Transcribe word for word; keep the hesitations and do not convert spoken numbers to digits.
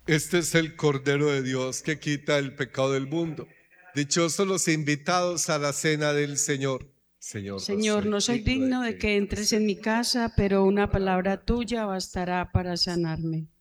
Este es el Cordero de Dios que quita el pecado del mundo. Dichosos los invitados a la cena del Señor. Señor, no Señor, soy no soy digno de digno de que entres en mi casa, pero una palabra tuya bastará para sanarme.